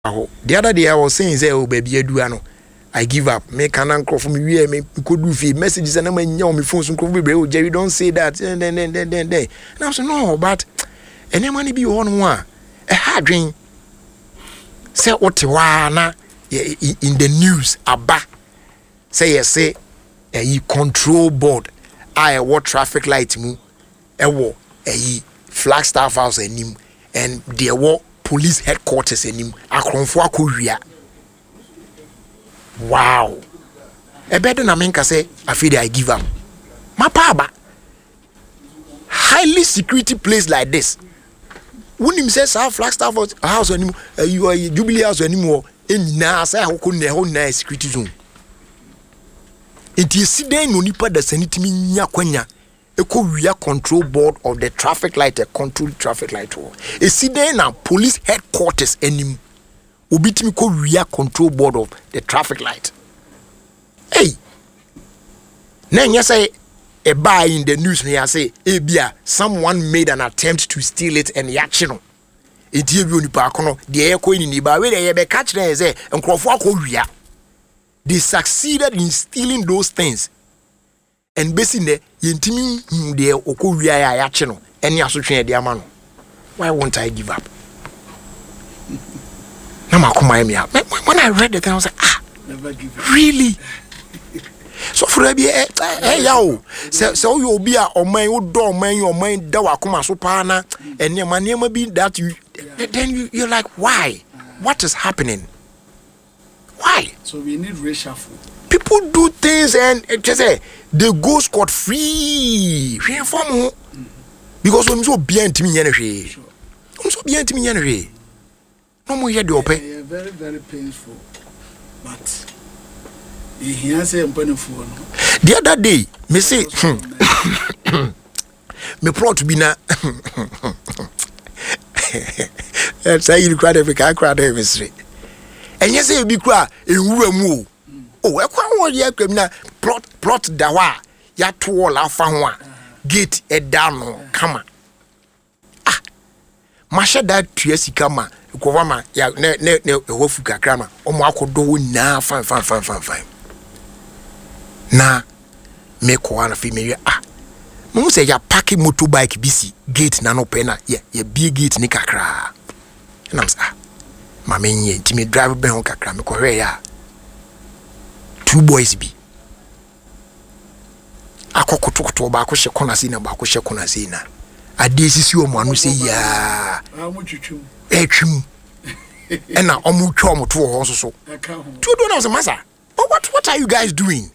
The other day I was saying, say, oh baby, I do I give up. Make an uncle for me, me could do feed messages and I'm on my phone. So Jerry, don't say that. And then. And I said, no, but and then money be on one. A hard drink. Say what na in the news about. Say yes, say a control board. I what traffic light mu. A Flagstaff House and there were police headquarters and him. Akronfo akoria. Wow. A better na menka say I feel I give up. Mapaba. Highly security place like this. When him says Flagstaff House and him, you are Jubilee House anymore. And now say how could the whole nice security zone. It is sitting no nipa da sanitimi nya kwanya. Eko control board of the traffic light, a control traffic light. A sitting na police headquarters anymore. Ubitimi ko wia control board of the traffic light. Hey, then you say a buy in the news me say, bia someone made an attempt to steal it and yachi no. Enti ebi oni pa kono de ekọ ni ba we dey be catch them say nkrofo akọ they succeeded in stealing those things. And basically yentimi de okọ wia ya yachi no eni asotwe de ama no. Why won't I give up? When I read the thing, I was like, never give up. Really? So for a hey yo, so you'll be a man who do man your mind dawakuma supana and your money may be that you then you're like, why? What is happening? Why? So we need reshuffle. People do things and just say they go scot free. Because when so behind me energy. I'm so behind me energy. No more here do very, very painful. But he has a phone. The other day, me say, me proud to be na. Say you cry every car, cry every street. And you say you be cry in Umu. Oh, I can't want you criminal plot dawa. Ya to all our fan gate a down, come on. Masha that Triesi kama ukowama ya ne hofu kakrama omo akodo na fine na me ko ana fi me mo say ya park motorbike bisi gate na no pena ya big gate ni kakra na msa ma menye ntimi drive ben ho kakra me ko hwe ya two boys bi akokotokoto ba ko hye kona si na ba ko hye kona si na adesisi o mo anu se ya amutwutwum etwum ena omutwa omoto ho so two do na was massa. What are you guys doing?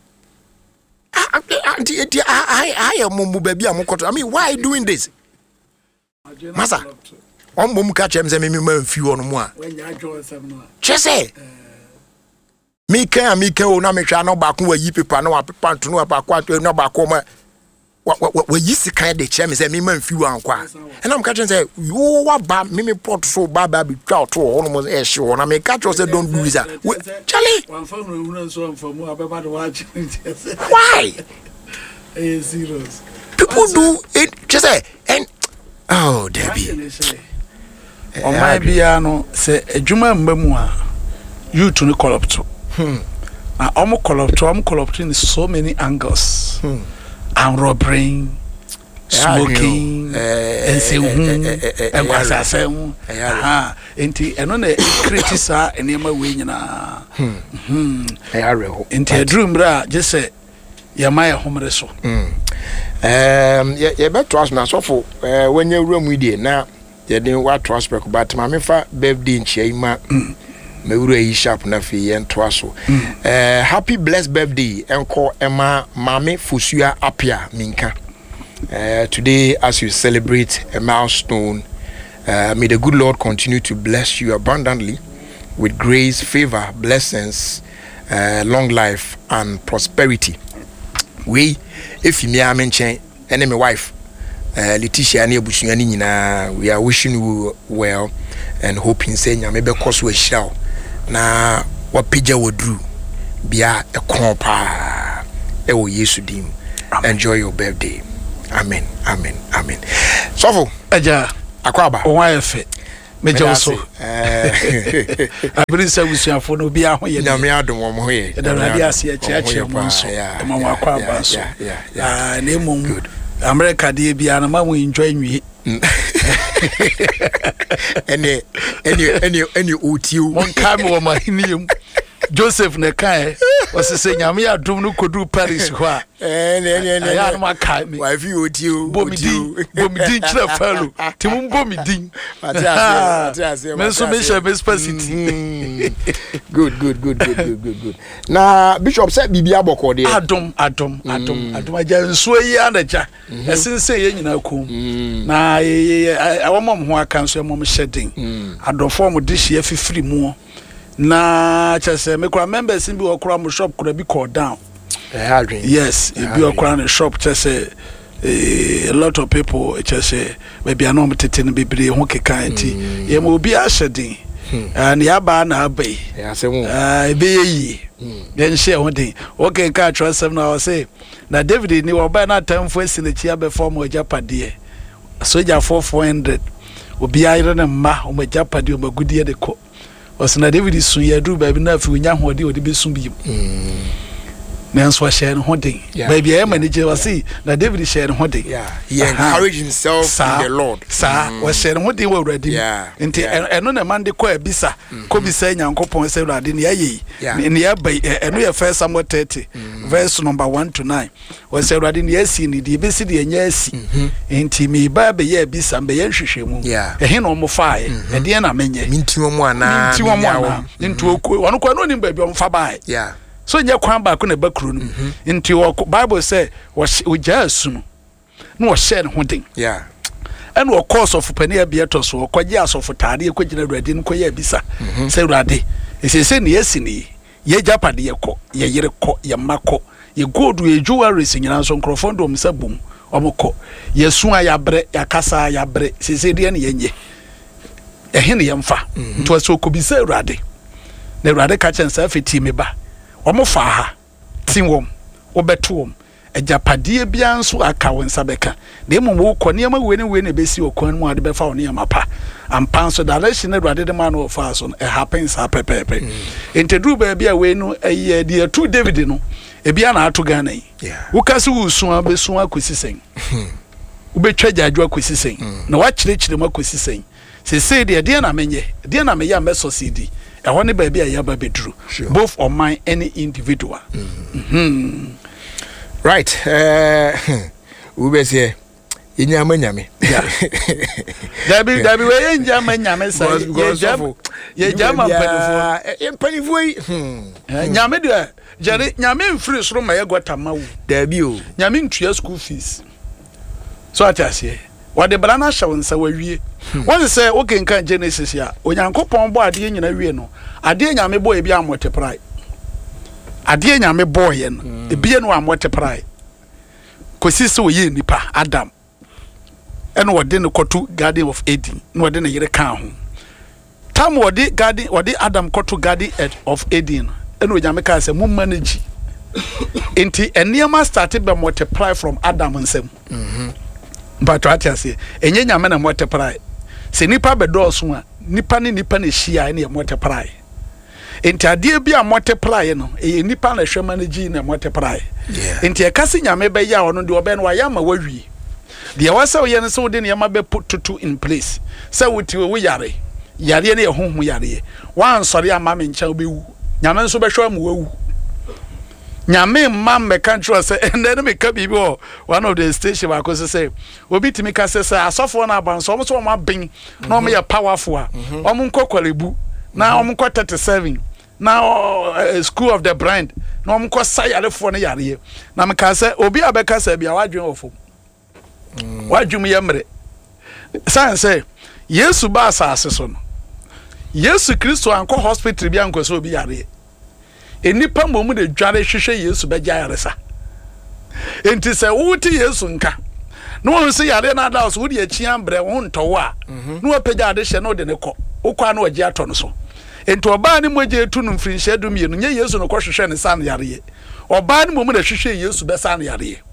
I am baby am I mean, why are you doing this? Massa ombom ka chem se me manfi wo no mo a when ya join some no chese me kan o na me hwa no ba ko wa yi paper na wa paper nto no ba ko no ba ko ma we yisi kind de chem say me man fi wan kwa and I'm catching say you wa ba me pot so ba be twa to ho no e hye ho na me catch say don't do this Charlie one phone no so from abeba the watch why serious people do it just say and oh Debbie on my piano say ejuma mbamu a you to call up to I'm call up to in so many angles and robbery, smoking, and say, and was I say, and on the critics are and near my wing. Into a dream, just say, Yamaya homeless. You better trust me. So for when you room with you now, you didn't want to ask, but my birthday in Chema. Me sharp na fi yen toaso happy blessed birthday enko Emma Mame Fusua Apia Minka. Today as you celebrate a milestone, may the good Lord continue to bless you abundantly with grace, favor, blessings, long life and prosperity. We if you me mention and my wife Letitia and Abusuani nyina, we are wishing you well and hoping say nya maybe cause we shall na wapija wodru bia ekonpa ewo Yesu dim. Enjoy your birthday. Amen. Sofo aja akwaba o wa efe Mejo so abiri se busuafo no bia ho ye nyame adom wo ho ye da radio ase achiachi mo so ma wa kwa ba so na emom America de bia na ma wo enjoy nwi any otiu mon ka me wo ma hinium Joseph ne kai was say nyame ya dum no kodu Paris ho a ya ma kai me wa fi otiu bomidin chira falo timum bomidin atiase men so me share capacity good na bishop said bibia boko de adom aja nso yi anaja esense ye nyina kom na awomom ho aka nso emom shedding adofo mo de hie fifiri mu na chese me kura members bi okura mo shop kura bi call down yes bi okura na shop chese a lot of people chese maybe anom tete no bebre ho keka anti ye mo obi a shedding and ya ba na abai ya semu be yi den share ho den okay ka trust them now say na David ni wo ba na tamfo asinachi abefo mo japade soja 400 obi ayire na mma o japade o magudie de ko osina David sun ya duru ba bi na afi onya hode odi be sun bi nanso share ho den baby I manage was see na David share ho den he encouraged himself in the Lord was share ho den already nti eno na man de ko abisa ko bisa nyankopon se urade ne yayi ne ya bai eno ya first Samuel 30 verse number 1 to 9 was say urade ne yasi ni de besi de nya asi nti me ba be ya bisa be ya hwehwemu he no mo fae e de na menye minti wo mu ana nti wonu kwa no ni ba bi o mfa bae so nya kwan ba ko na bakru no nti Bible say oja asunu no share ho den and wo course of pania bieto so kwaje asofu tade kwagina urade no koye bisa say urade esese ne yesi ni ye japade ye ko ye yire ko ye mako ye gold ye jewelry sinyina so nkrofon do msa bum omko ye suwa ya bre ya kasa ya bre sese de ne yenye ehene ye mfa nto so ko bisa urade na urade ka chen sa feti me ba omofa ha tinwom obetuom ejapade bia nso aka wonsa beka na emom wo kɔ niam we ne besi okwan mu ade befa woni amapa ampa nso direction na Awurade de ma no fa so it happens pepepe entedru ba bia we no eye de atu David no e bia na ato Ghana yi wo kase wo suan besuan akosisen wo betwa jadwo akosisen na wa kyerɛkyerɛ mu akosisen se de na menye de na meya meso CD e ho ne ba bia ya ba bedru both on my any individual right ubese inyama nyame dabi we inyama nyame sa ye jama panifo nyame de jere nyame mfiri soro ma ye gota mawu dabi o nyame ntua school fees so atase wade brana shawo nsa wawie won se okay nkan Genesis ya onyankopon bo ade nyina wie no ade nyame bo e bia multiply ade nyame boye no ebie no multiply kosi se oye nipa Adam eno wode ne kotu Garden of Eden no wode ne yire kan ho tam wode garden wode Adam kotu Garden of Eden eno nyame ka se mu manage enti eniema started by multiply from Adam nsem but what you say enye nyame na multiply se nipa be dɔɔso a nipa ne hia ne multiply enti ade bia multiply no e nipa na hwema na gi na multiply enti e kase nyame be ya ono de obe no wa ya ma wawie de wasa wo ye no so de ne ma be put to in place say wuti wo yare ne ye honhom yare wan sori ama me ncha obewu nyame nso be hwa mu wawu nyame mam me control say and then me ka bibi o one of the station wa ko say obi timi ka say asofo na abanso so ma bin na o me powerful a o mo nkokwarebu na o mo 37 na school of the brand na o mo ko sayarefo ne yare na me ka say obi abeka say bia wadwen ofo wadwum yemre san say Yesu ba asase so no Yesu Kristo anko hospital bia anko so obi yare enipa momu de dware hwehwe Yesu be gyaresa enti se wuti Yesu nka no won se yare na da so wudi achi ambre wo ntowo a no wapagya ade hye no de ne kɔ okwa na wagi ato no so enti oba ne moje etu no mfiri hye do mienu nye Yesu no kɔ hwehwe ne san yare oba ne momu de hwehwe Yesu be san yare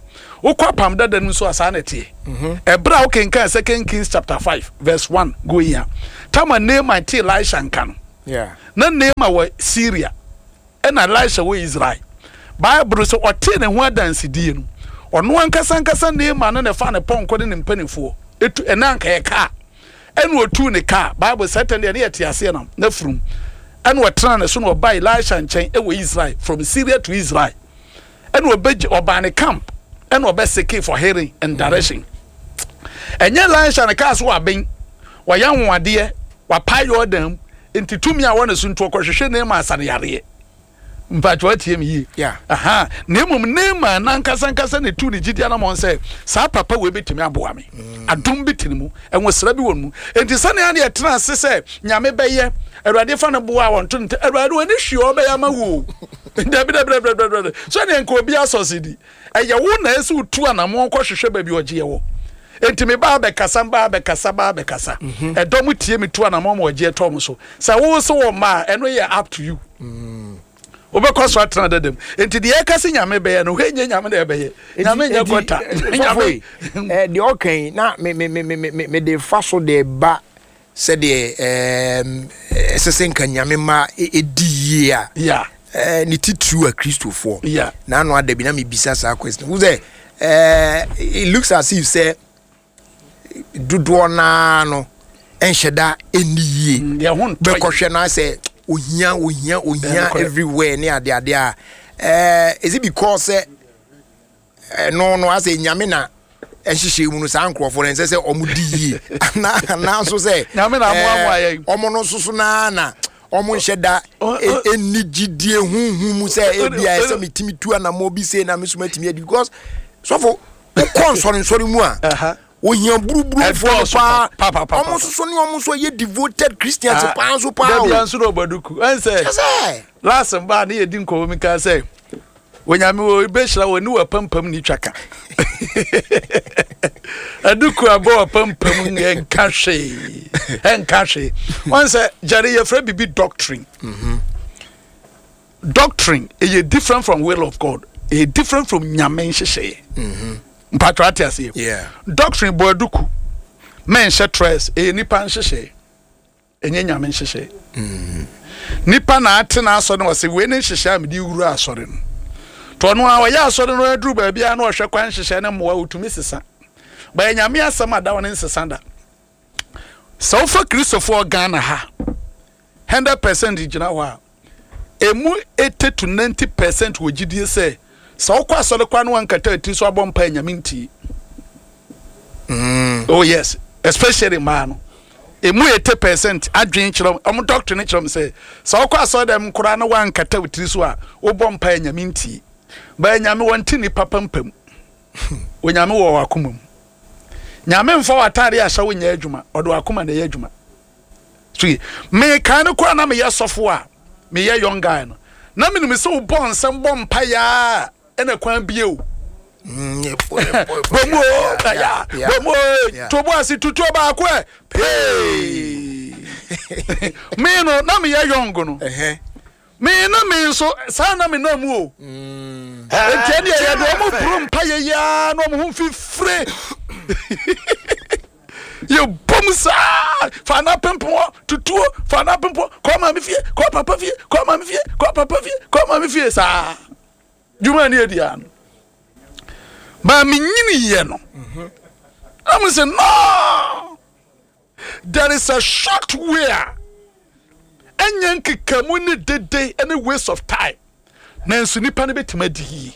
Okwa pam dada no so asa na tie. Ebra okay kan 2 Kings chapter 5 verse 1 go here. Tama name my tie Elisha nkan. Yeah. Na name wa Syria. And Elisha wa Israel. Bible so ote ne ho dance die no. Ono ankasa name na ne fa ne ponko ne mpanifo. Etu enanka ye ka. Enu otu ne ka. Bible certainly na yete ase na frum. And what trying so no buy Elisha nchen e we Israel from Syria to Israel. And we be obane camp and we be seeking for hearing and direction. And yen Elisha na cast wa ben wa yan wade wa pay your dem into tumi a wona so nto kwhwehwe name asane yare. Mpacho atie mi. Yeah. Aha. Name na nkasa ne tu ne gidia na mon say sa papa we betimi aboa me. Adom bitini mu enwo sra bi won mu. Enti sane ya na etena ase say nyame beye Erade fa na boa won to erade woni hwe obeya ma wo. Dabi. So ne nko obi asosidi. Eye wo na ese utu anamo nkọ hwehwe ba bi oje ye wo. Enti me ba be kasa. Edom tie me tu anamo ma oje to mo so. Sa wo so wo ma eno ye up to you. Obekọ so atena dedem. Enti de ekase nyame beye no hwenye nyame na ebeye. Nyame nya kota. Nyame de okay na me de faso de ba said the SSN nyame ma edi ya yeah ni titru a Christopher yeah na no adabi na me bisa sa question who say it looks as if say dudo na no enheda eniye yeah won be kohwe na say ohia everywhere near there is it because no as a nyame na ehihye mu no sa ankrofo na se omudi na so se nyame na amoa aye omo no susu na omo nheda enigidie hunhun mu se ebia se mitimi tu na mo bi se na mesuma timi edi because so for konsori mu a ohia buruburu fo pa omo susu ni omo so ye devoted Christians pa so pa o da so obaduku ense last ba na ye di nko mi ka say wonyame wo ibehira woni wa pampam ni twaka aduku abo pampam enkahwe once jare ye fra bibi doctrine doctrine is different from will of God, is different from nyame nhyehyeye mpatrate ase yeah doctrine bo aduku men stress nipa nhyehyeye enye nyame nhyehyeye nipa na atena aso ne wase we ne nhyehyeye amedi wuru asore no tono a ya asore no aduru ba bia na ohwe kwan nhyehyeye ne moa utumi sesa ba nyame asama da won nsesa da so for Christopher Ghana ha 100% gina wa emu 80 to 90% wogidie say so kwa asore kwa no ankata ti so abompa nyame nti oh yes especially man emu 80% adwen kyerem om doctor ne kyerem say so kwa asore dem kura na wankata ti so a obompa nyame nti ba nyame wonti ni papampam wonyame wo wakomam nyame mfa watare a hya wonya adwuma odo wakoma na ye adwuma so me kan ko na me yesofo a me ye young guy no na me no so bo nsem bo mpa ya ena kwan bieu bomo to bo asi tutu ba ko me no na me ye young no me na me so sa na me na mu o enti ya do mo brum pa ya no mo fifre you bomsa fana pempo tutu fana pempo koma me fie ko papa fie koma me fie ko papa fie koma me fie sa juma ni edia no ba me nyini ye no am say no there is a short way enyen kikamu ni dede any waste of time nanso nipa ne betima di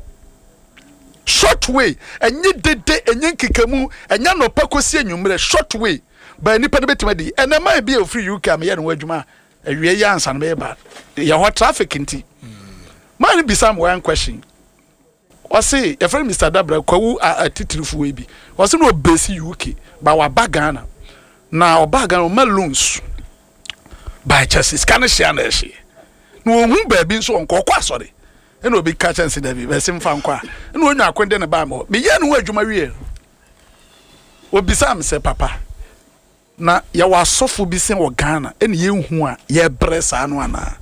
short way enye dede enyen kikamu enya no pakosi enwumre short way ba nipa ne betima di enema bi e free UK am ye no adwuma awie ya ansa no be ba ya hot traffic nti man be some one question o say your friend Mr. Dabra kwawu atitirifu we bi o say no base UK ba wa bagana na o bagana o loans by justice can share na she no hu ba bi so onko kwa sori e no bi ka chance da bi be sim fa nkwa e no onyu akwende ne ba mo be ye no adwuma wie obi sam se papa na ya wasofo bi sen wo Ghana e ne ye hu a ye bresa no ana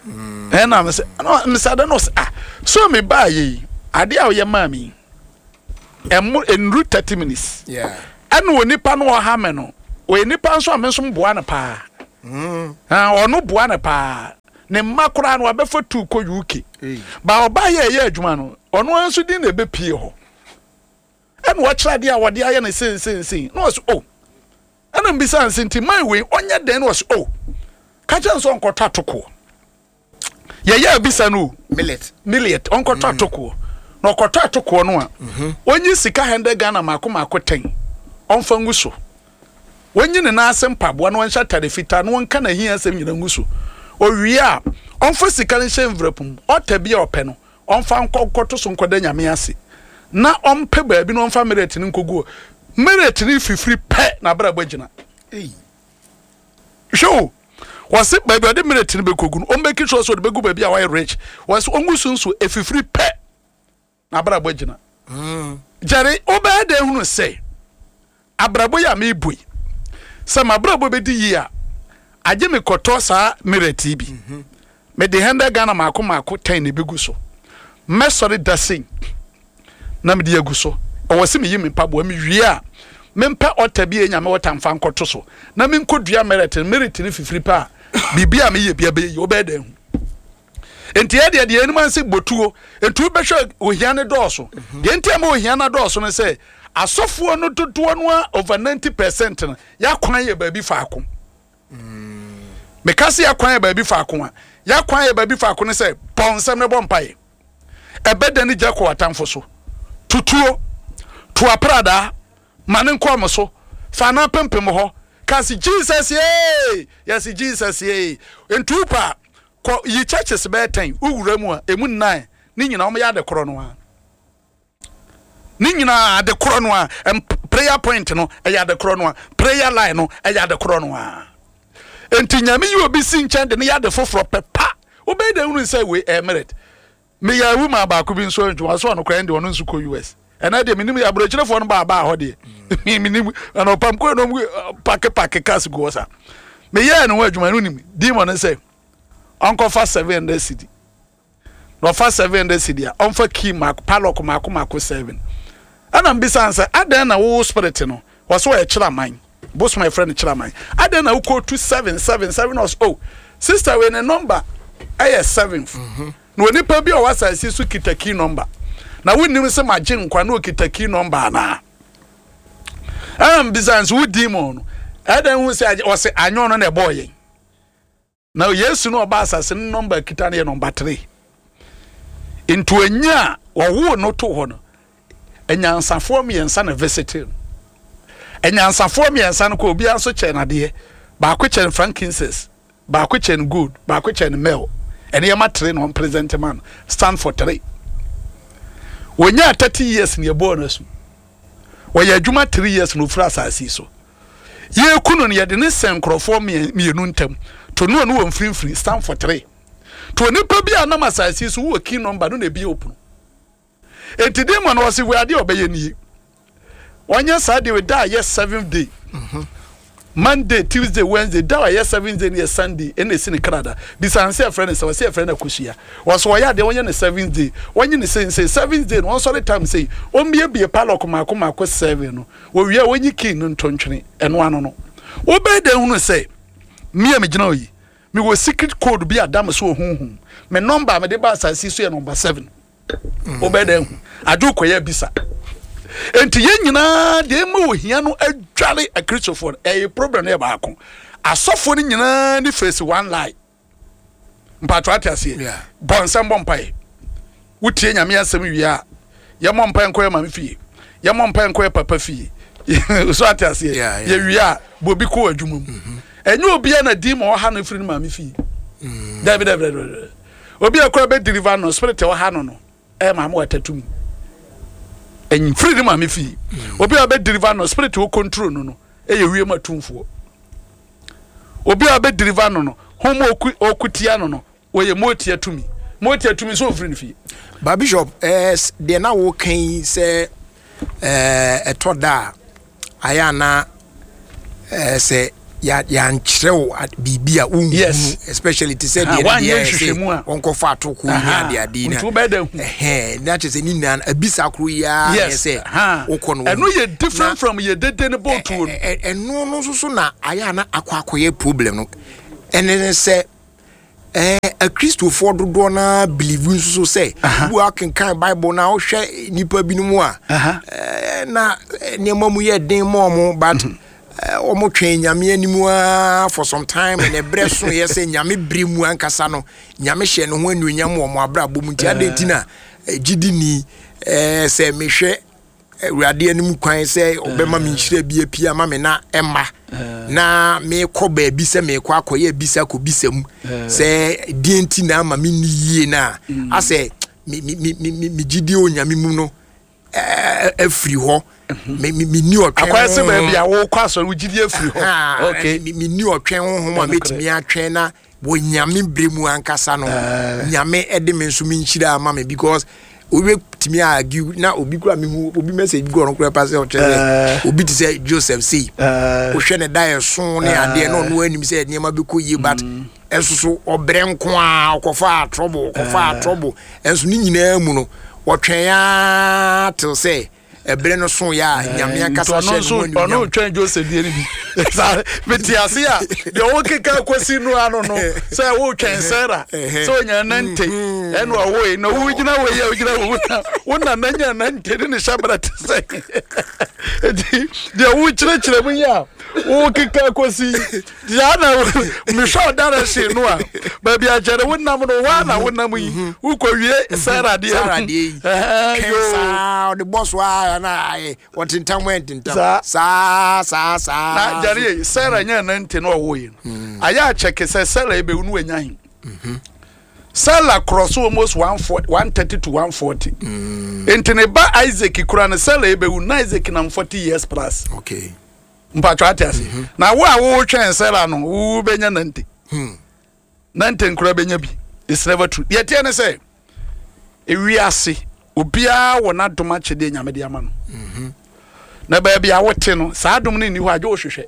e na me se no me sa da no so me ba ye ade a ye mami enru 30 minutes anu onipa no ha me no we nipa nso amenso boa na pa ono boa na pa ne makura no abefa tu ko UK ba oba ye adwuma no ono anso din na bepie ho enu wa kira dia wode aye na sen no was ana mbisa nsinti man we onye den was ka chanso onkota toko ye abisa no millet onkota toko no okota toko no a onyi sika hende Ghana mako 10 onfa nguso onyi ne na asem paboa no nsha tare fita no nka na hia asem nyina nguso owia onfa sika ne hye mvrapum otabia ope no onfa nkokoto so nkoda nyame ase na ompe baabi no onfa merit ne nkogu merit ne fifiri pe na bra bagina show wase baabi ode merit ne bekogu no ombeki so de begu baabi a why rich wase ongusu nso efifiri pe na bra bagina jare obede hunu say abrabo ya mebui se mabrabo bedi yi a aje me koto sa merit bi me de handa Ghana mako 10 ne begu so me sorry dasin na me de aguso owose me yimi pabo me wie a me mpa otabi enya me wotamfa nkoto so na me nkodua merit ne fifiri pa bibia me ye bia be yi obede hu enti ye de enu man se botuo entu be hwe ohia ne dooso de enti am ohia na dooso no se asofo no dodo no over 90% no ya kwan ye baabi faako me kasi ya kwan ye baabi faako a ya kwan ye baabi faako no se ponsem ne bompae ebede ni jako atamfo so tutuo to aprada mane nkom so fana pempem ho kasi Jesus yes Jesus entupa ko yi churches be 10 ugura mu a emu 9 ni nyina o ya de koro no a ni nyina de koro no a prayer point no ya de koro no a prayer line no ya de koro no a enti nyame yi obi si nchen de ya de foforo pepa obey de unu say we merit me ya wu ma ba ko bi nso ntwa so no kran de ono nso ko US ena de minim ya brochirefo no ba ho de minim ana pam ko no pake kas go sa me ya no adwuma no nim demon say onko fa 700 cedi no fa 700 cedi a onfa key mark padlock mako 7 ana mbisa ansa adan na wo spirit no waso e kira man boss my friend kira man adan na wo ko 2777 was sister we ne number is 7th no nipa bi o wasa si su kita key number na wonnim se magye nkwa na o kita key number na mbisa ansa wo demon adan hu se o se anyo no na e boy na Yesu no ba asase number kita na number 3 into anya wo no to ho no enyansafo miensa na visiting enyansafo miensa no ko obi anso che na de ba ko che frankincense ba ko che good ba ko che mel ene yama 3 no present man stand for 3 wonya 30 years ne bonus wo ya adwuma 3 years no fura asase so ye kunu ne ye de ne senkrofo mienu ntam to no no won stand for 3 to nipa bi anam asase so wo key number no na bi open enti dem no wose we ade obeye ni wonya Saturday we da yes 7th day Monday Tuesday Wednesday da yes 7th day ne Sunday ene si ne Canada bisanse a friend say a friend akosia was wo ya de wonya ne 7th day wonya ne say 7th day no sorry time say o mbie palok mako 7 no wo wi a wonyi key no ntontwene eno ano no wo be de hunu say me gina oyi me wo secret code bi adam so hunhun me number me de ba asase so number 7 obede adukoye bisa enti ye nyina de ma ohia no adware a Christopher problem na ba akon asofo ni nyina ni face one lie mpatwate ase bonsam bompai wutie nyame asem wi a ye mompai nkoye mame fie ye mompai nkoye papa fie so ate ase ye wi a bobi ko adwumam enyo obi na di ma ha no firi mame fie David obi akora be deliver no spirit wa ha no mama watatum en free mama fi obi a be deliver no spirit wo control no ye wie matumfo obi a be deliver no homo okutia no wo ye motia tumi so free fi ba bishop de na wo kan se etoda aya na se ya nkyerɛw bibia especially to say the onko fa to ku nya de ade na na kyerɛ ni nan abisa kro ya say okono eno ye different from ye dede ne boat wo eno no so na aya na akwakoye problem no ene say a Christopher dodo na believe so say bu akenkan Bible na wo hwɛ nipa binumu a na niema mu ye den mo but omo twen nyame animu for some time and ebre so ye say nyame bremu ankasa no nyame hye no ho anuonyam wo mo abra bom ntia dentina gidi ni say mehwe awurade anim kwan say obema me nhyira bia pia ma me na emma na me kɔ ba bi say me kɔ akoye bisa ko bisam say denti na ma me ni yie na ase mi gidi o nyame mu no afiri ho me ni otwen akwase ba bia wo kwaso wo gidi afiri ho okay me ni otwen ho ma metimi atwen na wo nyame bremu ankasa no nyame ede me nso me nhyira ma me because we timi argue na obi kura me hu obi message go on kura pass o chere obi ti say Joseph say o hwe ne da yeso ne ade no no anim say niam be ko yi but enso so obre nko a okofa trouble enso ni nyina mu no wo twen ya till say ebre no so ya nyame akasa hye no no twen Joseph die ni bi metiase a de wo keka kwasi no ano no say wo twen Sarah so nya nante eno wo no wo gina wo ya gina wo na nya nante ni shabra te say de wo kire mu ya wo keka kwasi ya na mi sho dara she no a ba bia jere wo nam no wa na wo nam yi wo ko wie Sarah die yo the boss wa na what in time went in time sa na jare Sarah nya nante no wo yi aya check say Sarah ebe unu anya hin Sarah cross almost 130 to 140 entene ba Isaac kura na Sarah ebe unu Isaac na 40 years plus okay mpacho atase na wo twen Sarah no wo benya nante nante nkura benya bi it's never true yet ene say ewiase obia wona doma chede nyame de ama no na ba bia wote no saa dom no ni ho aje ohwehwe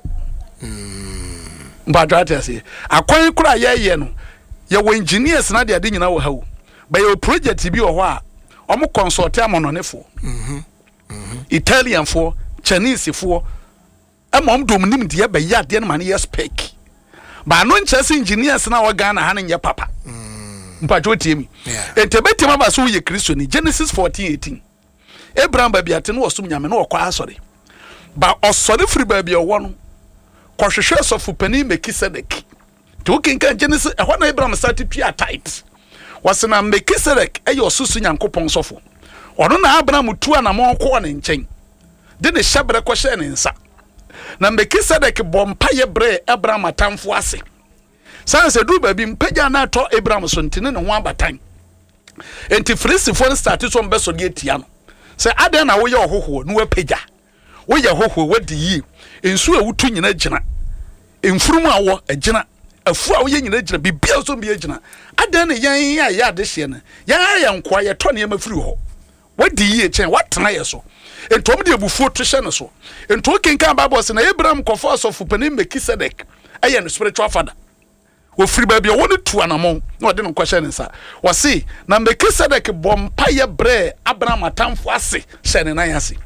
mpacho atase akwan kura ye no ye wo engineers na de ade nyina wo hawo ba ye project bi wo ho a omo consult amononefo Italian fo Chinese fo amom dom nim de ba ya de na ye spec ba no nchese engineers na wo Ghana ha nye papa mpacho tiemi entebeti ma ba so ye Kristo ni Genesis 14:18 Abraham ba biate no osum nyame no okwa asori ba osori firi ba bia wo no kohwehwe sofu pani Melchizedek to kinka Genesis ehwa na Abraham started pia tight wasena Melchizedek eyo susu nyankopon sofo ono na Abraham tu ana mo ko ne nchen de ne hyabre ko hye ne nsa na Melchizedek bompa ye bre Abraham atamfo ase sanse du ba bi mpaja na to Abraham so ntine ne ho abatan enti Filistifo start so mbeso de etia no se aden na wo ye ohoho no wapaja wo ye hoho wadi yi ensu awutu nyina gina emfurum awo agina afu a wo ye nyina gina bibia so bi agina aden ne yan ya de hye ne ya nkoa ye to ne mafiri ho wadi yi echen watena ye so entom de ebufu to hye ne so ento kenkan Bible se na Abraham kofo asofu pani Melchizedek aye no spiritual father wo free baby woni tu anamon na ode no kwahye ne nsa wo se na Melchizedek bompa ye bre Abraham atamfo ase hye ne nan ase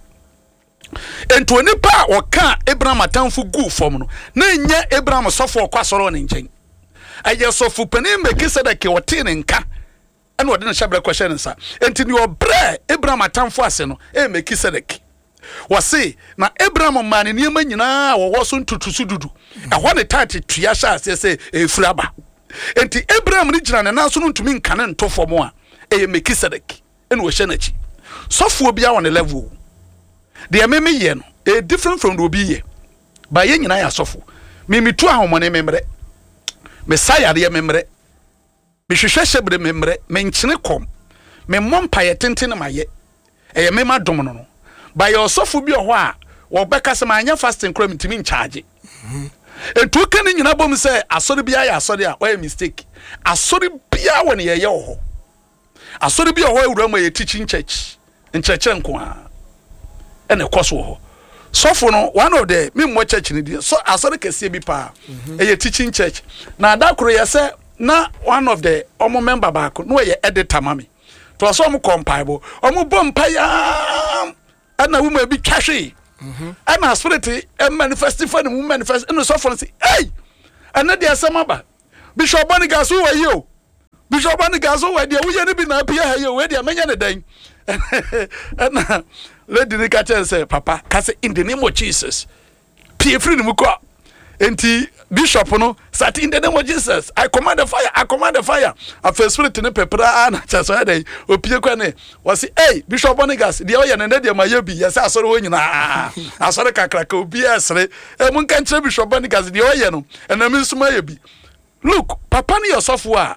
ento nipa o ka Abraham atamfo gu fom no na nya Abraham sofo kwasoro ne nchen aye sofu pani Melchizedek wote ne nka ene ode no hyabre kwahye ne nsa enti ni obre Abraham atamfo ase no Melchizedek wase na Abraham mane niema nyina wo so ntutusu dudu ehwo ne tate tua sha ase se efuraba enti Abraham ni gina ne naso no ntumi nkane ntofom a Melchizedek ene wo hye nachi sofo bia on level de ememe ye no different from the obi ye ba ye nyina ya sofo mimitu ahomone memre mesaya de memre bihwehwehye bre memre menkyene kom memmompa ye tentene maye mema dom no by your sofu bi ho a wo beka se manya fasting kram ntimi in charge etu kan nyina bom se asori bia ya asori a why mistake asori bia woni ye ho asori bia ho ewura ma ye teaching church in church nko a ene kwaso ho sofo no one of the me mo church ni dia so asori kese bi pa e teaching church na adakoro ye say na one of the omo member back no ye editor mami to so omo compile omo bompaya ana wo ma bi twahwe ana spirit e manifest for the manifest no sofo say hey ana dia samaba Bishop Bonigas who are you Bishop Bonigas who are dia wo ye ne bi na pia ha ye we dia menya ne dan ana Lady Nikacha say, Papa, cast in the name of Jesus. Pay free muko. Enti Bishop no sat in the name of Jesus. I command the fire. I command the fire. I first spirit in the paper and just so day. Opie kwane was hey Bishop Bonigas. The oya na dey mayebi. Yes, I saw when you na. I saw the kakraka obi asre. E mun kan kire Bishop Bonigas the oya no. And na me so mayebi. Look, Papa ni yourself wa.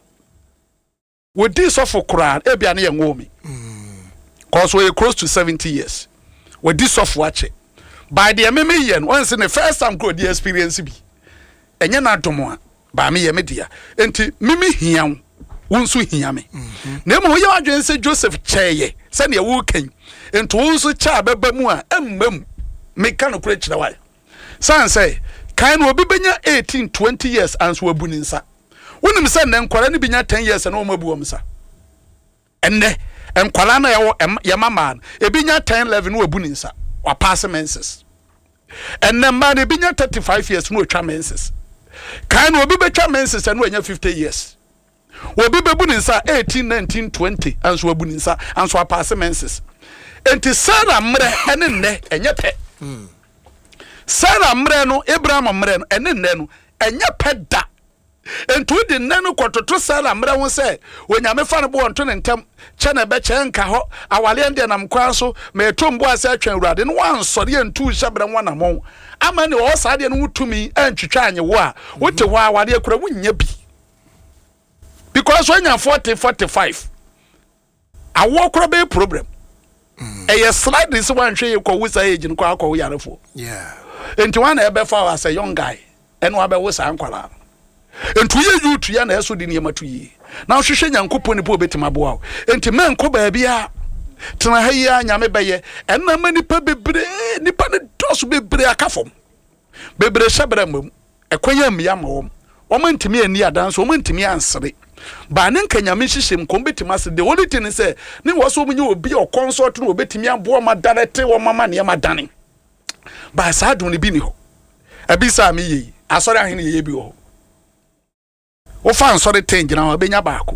We this of Quran. E bia na ye ngomi. Cause we're close to 70 years. With this of watch it. By the MME, once in the first time good the experience be. And you're not to more. By me, media. And to Mimi Hiam, once we hear me. Nemo Yajan say Joseph Chaye, send your walking. And to also chab bemua, and make kind of preach the way. San say, kind will be benya 18, 20 years, and so buninsa. When him send them, Quarani binya 10 years and no more. And there. Kwala na yama man ebinya 10 11 no abuninsa wa pass menses enne man ebinya 35 years no atwa menses kan obi betwa menses no anya 50 years obi bebuninsa 18 19 20 anso abuninsa anso wa pass menses enti Sarah mre ene nne enye pe Sarah mre no Abraham mre no ene nne no enye pe da entu di nenu kwototo Sarah mre won se onyame fa ne bo onto ne ntem chene be chenka ho awale ende nam kwan so me tombo ase atwen urade no wan sori entu hyebere wona mo ama ne wo saade no wutumi antwitwa anye wo a wote ho awale akura wunya bi because when you 40 45 awo kura be problem e slide this one hwe ko wusa age no kwa akọ yarefo enti wan e be fa as a young guy eno abe wusa ankwala enti ye yutu ya na eso di niema tu yi na hwehwe nyankopon ni po betima boa enti men ko ba bia tena ha yi anyame beye enna manipa bebre nipa ne dosu bebre akafom bebre hyebra mam ekonya miya ma wom ntimi ani adanso wom ntimi ansere ba ne nkanyame hyehyem ko betima se the only thing say ne wo so munye obi o consult no betimi aboa ma darete wo mama ne ma dane ba sa adun ne bi ni ho abisa me yi asori ahene ye bi ho wo fan sori tenjina ho benya baako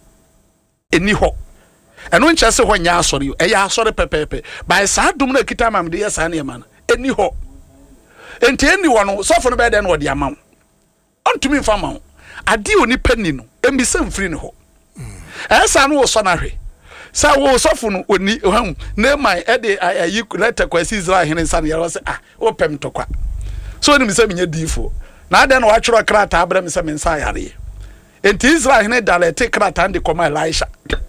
eni ho eno nche se ho nya asori e ya asori pepepe ba sa adum na kita mam de ya sa ne ma na eni ho enti eni wo no sofo no be de no de amam ontumi mfa ma ade oni pani no embisa mfiri ne ho esa no wo so na hwe sa wo sofo no oni hu na mai e de ayi letter kwasi Israel hene sa ne ya se wo pem tokwa so ni misa minya difo na ade no wa chiro krata abra misa mensa yare enti Israel hene dalete krata ande koma Elisha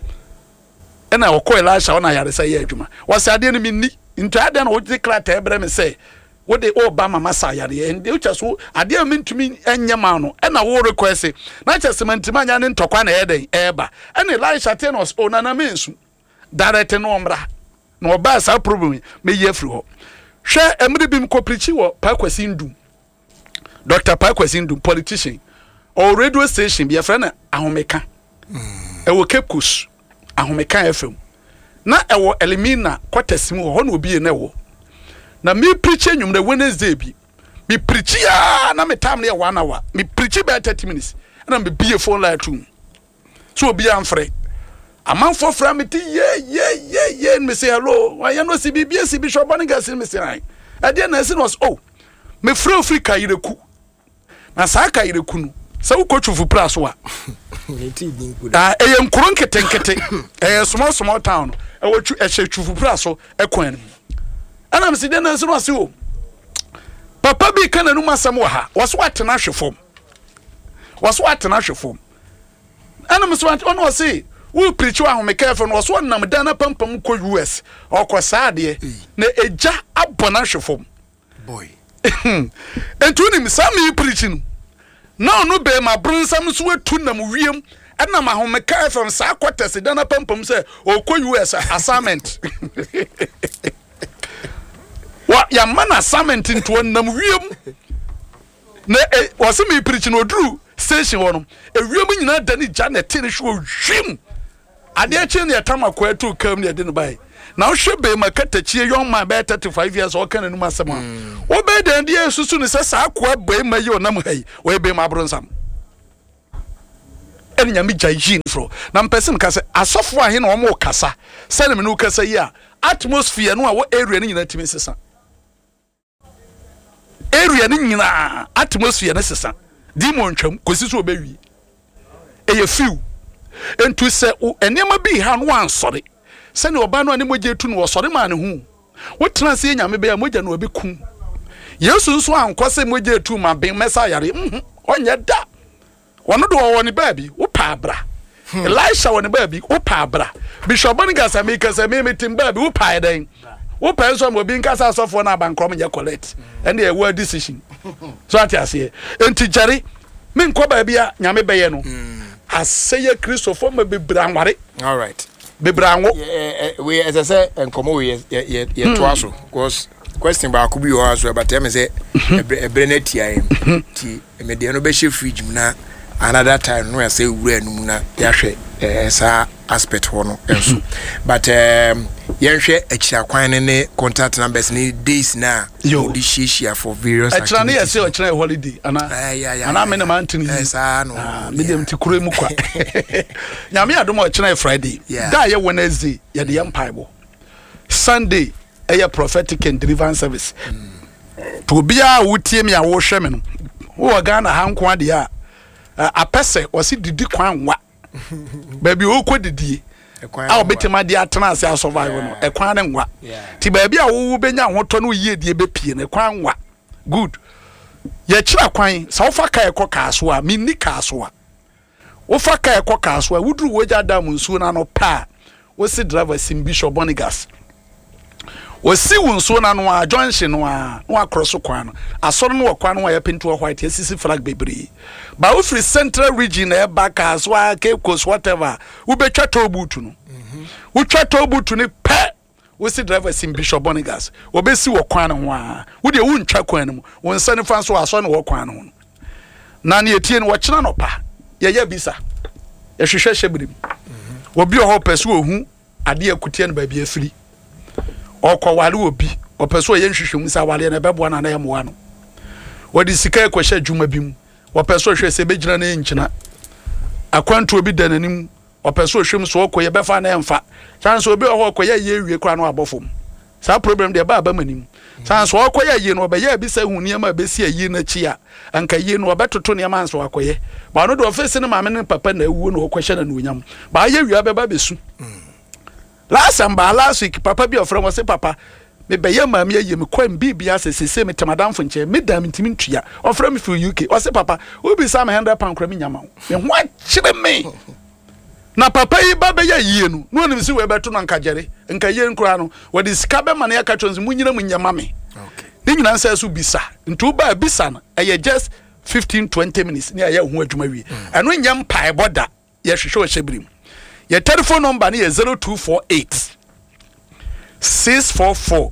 ena okọ Elisha ona yare sa ye adwuma wose ade no minni nti ade no wo de krata abra me se wo de Obama masa yare ende uchaso ade amintumi enye ma no ena wo request na chesemantima anya ne ntokwa na eden eba ena Elisha tenos onana mensu dalete no omra no ba sa problem me ye free ho hwe emre bim ko preach wo Pakwasi Ndum Dr. Pakwasi Ndum politician or radio station be a friend ahomeka e wo Cape Coast ahomeka FM na e wo Elimina kwatasimu ho na obi e na wo na me preach enum the Wednesday bi me preach ya na me time na 1 hour me preach by 30 minutes na me be phone line too so obi amfre amanfo fra me ti ye me say hello why you no see BBS Bishop Bonigas me say ai ade na say no oh me free Africa yireku na saka yireku no sa wo kochufu praso a eyenkuro nketenkete small town e wo chufu praso ekwan ana me side na say no say oh papa bi kana nu masam wa ha waso atena hwefom ana me so ono say we preach wa home careful no so nam dana pampam ko US okosaade na eja abona hwefom boy entu ni misami preaching no no be ma brunsam so wetu nam wiem na ma home careful sa kwatese dana pampam say okọ US assignment wa ya man assignment into nam wiem na was me preach no dru station wono ewiem nyina dani Janet ne hwe hwim ade achi ne tamakwa to kam ne de no bai na wo hwe be makatachie young man be 35 years o kan anum asem wo be dan de susu ne se sa akwa be ma yi onam hai wo be ma bronsam enya mi jajin fro na mpese mka se asofo ahe na omo kasa se ne me no kasa yi a atmosphere no a wo area ne nyina timi sesa area ne nyina atmosphere ne sesa demon twam kosi so obewi eye few entu se enema bi ha no ansore se ne oba no ane moje tu no osore ma ne hu wo tena se nyame be ya moja no obekum yesu nso ankose moje tu ma ben mesa yare onye da wono do wo ne baabi wo pa abra Elisha wo ne baabi wo pa abra Bishop Bonigas amika se me metim baabi wo pa eden wo pa nso mo bi nkasa asofo na abankrom ye collect and the word decision so atiase enti jare me nko baabi a nyame beye no aseye Christopher ma bebra nware all right bebra nwo we as I say enkomo we ye to aso because question ba ko bi o aso but me say ebre na tia ti me de no be she fridge na another time no say wura anum na ya hwe esa aspect ho no enso but yenhwe akira kwan ne contact numbers ni days na di share for various activities akira ne ya say akira holiday ana me na mantini esa no medium ti kure mu kwa nyame adom akira Friday da ye Wednesday ye de empaibo Sunday a prophetic and deliverance service to be a wutie me a wo hwe me no wo Ghana hanko ade a pese wasi didi kwan wa baby wo ko didi a obetima de atena ase a survive no e kwan ne nwa ti baby a wo benya hoto no yie die be pie ne kwan wa good ye kira kwan sa wo fa ka ekoka aso a minni ka aso a wo fa ka ekoka aso a wuduru woja dam nsu na no pa wo si driver sim Bishop Bonigas wasi wonso na no a junction no a no across kwan no asoro no kwan no ya pinto white sisi flag bebre ba ofri central region e back as wa Cape Coast whatever we be twa tobutu no we twa tobutu ni pe wasi driver sim Bishop Bonigas we be si wo kwan no a we de won twa kwan no won sane fan so aso no wo kwan no na ne etie no wo kina no pa ye bisa ye hwehwe hyebirim obi o ho pese wo hu ade akutie no ba bi afiri okwa wale obi opeso ye nhwehwem sa wale na bebo na na yemo no wodi sika ekwehye adwuma bim opeso hwe se begina na enchina akwantu obi dananim opeso hwem so okoye befa na emfa chance obi okoye ye wie kra no abofom sa problem de ba manim chance okoye ye no obeya bi sa hu niam abesi ayi na chi a anka ye no obetoto niam anso akoye ba no do office ne maame ne papa na awuo no okohye na onyam ba ye wie abeba besu last week papa bi ofre was say papa me be ye mam ye me kwam bibia sesese me temadamfo nche me dam ntimi ntua ofre me fi UK was say papa we be sam 100 pound kra me nyama me ho akire me na papa yi ba be ye yie no no nim si we beto no nkagere nka ye nkura no we dis ka be man ya ka twonzi munyina munyama me okay ni nyina nsa so bisa ntu ba bisa na e just 15-20 minutes ni aye ho adwuma wi eno nyam pai boda ye hwehwe o hyebirim. Your telephone number is 0248 644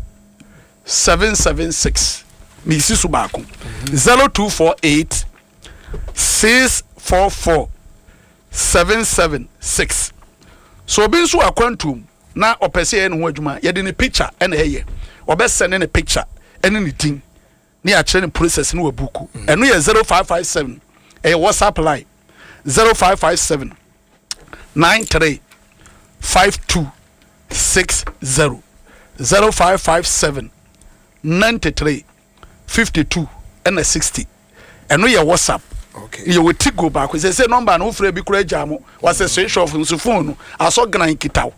776. Misi Subako 0248 644 776. So bin so akwantum na opese en ho adwuma ye de ne picture en eye obesene ne picture en ne din ne a kire ne process ne wabuku eno ye 0557 e WhatsApp line 0557 935260 0557 9352 and 60 and we WhatsApp okay you will go back we say number no free bi kura jamo was a switch off nso phone aso gran kitaw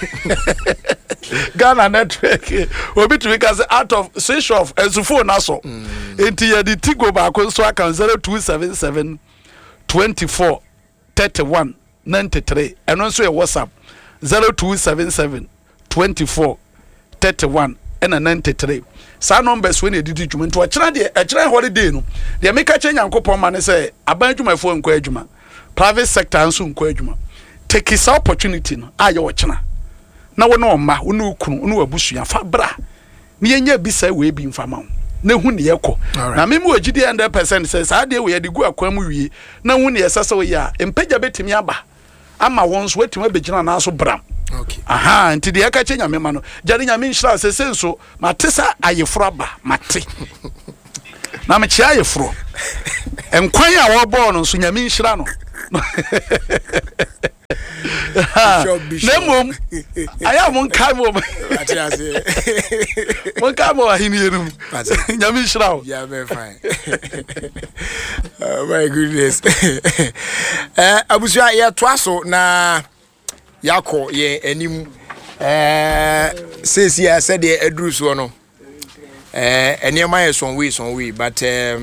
Ghana network obi to because out of switch off nso phone aso enti ya di tigo back so account 0277 24 31 93 and also a WhatsApp 0277 24 31 and 93. Sa numbers when you did it to a holiday no. The America change and coupon man say abanju my phone kwejuma. Private sector and soon kwejuma. Take this opportunity no ayo wachana. Na wono ma unu kunu unu abusu ya fa bra. me enye bisa we bi mfama na hu ne yekọ na me mu ogidi 100% say saa de we ye de gu akwa mu wie na hu ne yesasa we ya empagya betimi aba ama won so wetima begina na so bram okay aha nti de yaka chenya me ma no jare nya me nhira se senso matesa ayefro aba mate na me chia ayefro enkwan a wo ball no so nya me nhira no Nemom aya mon kai mo atiase mon kai mo ahinirum nyame shirawo yeah very fine oh my goodness abusua ya twaso na yakọ ye enim sesi ya said the edru so no eniema ye son we but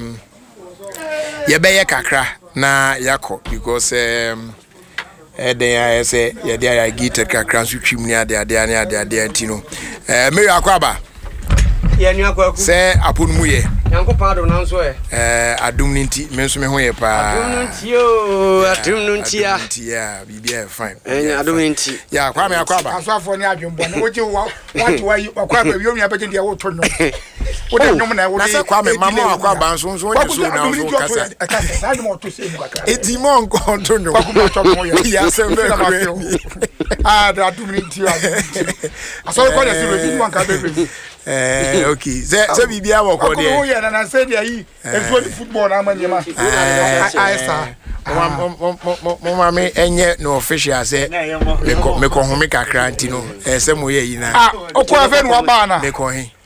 ye be ye kakra na yakọ because I say, yeah, there I get a crack chimney, there, Antino. Mary Aquaba. Say, upon Muye. Uncle Pardon, answer. Adumninti, Mensume Hoyepa. Adumnuntia. Yeah, be fine. Adumninti. Yeah, Kwame Aquaba. I saw for Niagum, what you want, why you are quite a young abating the old turn. What I know, I said, Kwame, Mamma Aquaba, so what you now. I want to say, it's the monk on Tono. Yes, Adumninti. I saw quite a serious one can okay. So we be our code here. And I said, yeah, it's what football. I'm on your man. I saw. Mamma, and yet no official say, me call home make a crantino, some way in a Wabana. They call him.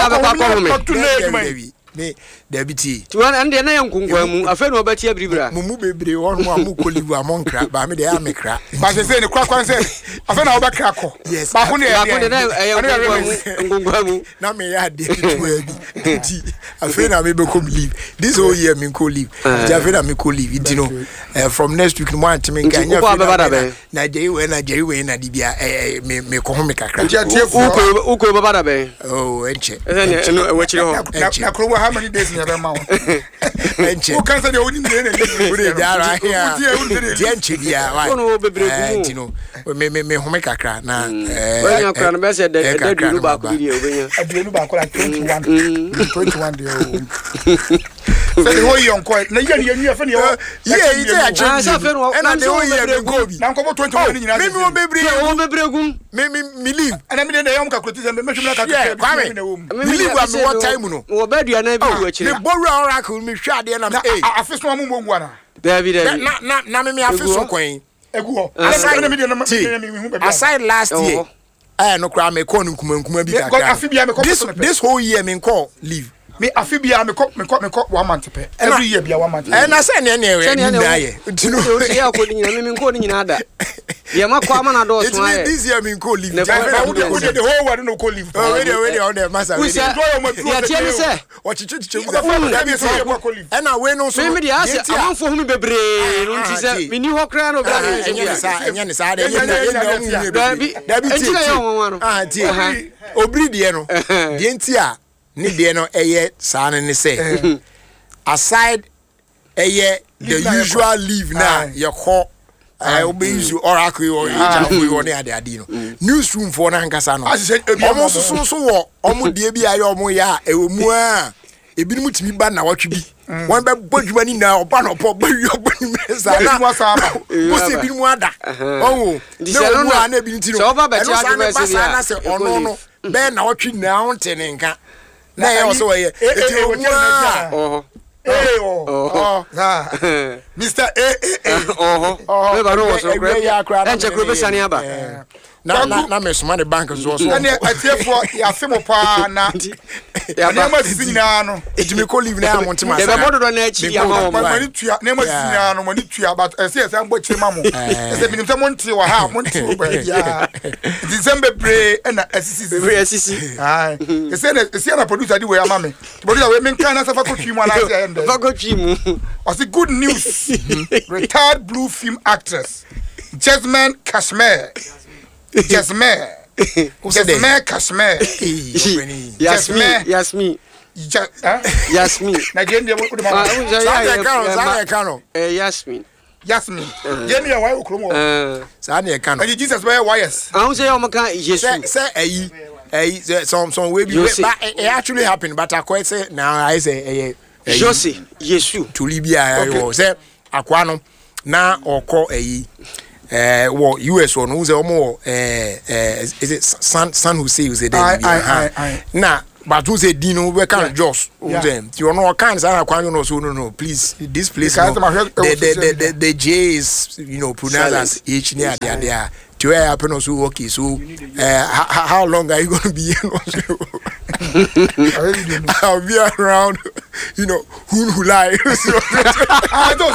Me deputy to one and the name Kungu, a friend of Betty Bribra. Mumu be one more Mukoli among crap, but me the army crap. But they say the crack one said, I found out about Craco. Yes, but when now me add deputy. A friend of me become leave. This whole year me co leave. Javena me co leave. You know, from next week, want to make Nigeria when Dibia me call home make a crack. Oh, and check. What you how many days in your mouth? Who can say they wouldn't do anything? Me home crack now. When you're crying, I said that you back video. I do back like 21 years. So the whole young quiet. Now you're funny. Yeah, it's actually. And I'm the whole year go. Now come 21 years. Me leave. And I'm in the young calculator and make sure that me leave one time. No, bed you are never watching. The borrow oracle me shot there and I first one more. David, not me I feel so quaint. Aside last year, I no cry me call this whole year me call leave. Me afibia me cop 1 month pe every year bia 1 month. And I say na ye you know ya ko ni me ko ni na da ye ma kwa ma na do so aye this year me call leave. The whole world no call leave. Already on the master. Ya tie me say o chichichi and na we no so me dey ask am for hu bebre no nti say me ni ho kra no bra enya ni sa da bi obri de no de nti a ni de no eye san ni say aside eye the usual leave na ye call obe use oracle or you on ade no newsroom for na nkasa no omo so wo omo de bi aye omo ya ewmu a ebi mu timi ba na watwe bi won be bodwuma ni na oba no po ba wi oba ni mesa na mo se bi mu ada owo na obu ana bi ntino so oba be ti advice ya na se ono no be na watwe na onte ne nka na ye so ye eti Mr. Me ba no wo so kra enche kro be sani aba na me soma the bank so so na atiefo ya femo pa na ya ma sinyina no ejime ko live na amonte ma de be bodo na achi ya ma wo mani tua na ma sinyina no mani tua but ese mbo chire ma mo ese binim se monte wa ha monte wo ba ya December bre na asisi ah ese na producer di we ama me producer we men kan na safa ko twi mu na ase ende fa ko twi mu o se good news retired blue film actress Jasmine Kashmir Jasmine Kashmir Yasmin Nigeria Yasmin Yemi why okromo sa na e kan Jesus why yes I say o maka Jesus say ayi some way but it actually happened but I quite say now I say Jose Yesu to Libya say akwa no na oko wo US one who say omo is it San Jose who say there na but who say Dino we can just you know can say akwa no so no please this place the J is pronounced as H near there to where happen also okay so how long are you going to be here? I'll be around who lie I don't